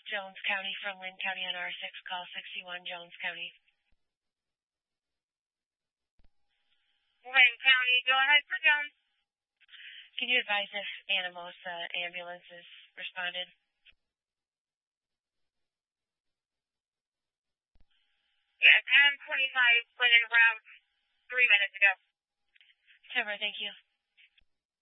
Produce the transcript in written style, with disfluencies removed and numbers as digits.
Jones County from Lynn County on R6, call 61 Jones County. Lynn County, go ahead for Jones. Can you advise if Anamosa ambulance has responded? Yeah, 10:25 went in route 3 minutes ago. Super, thank you.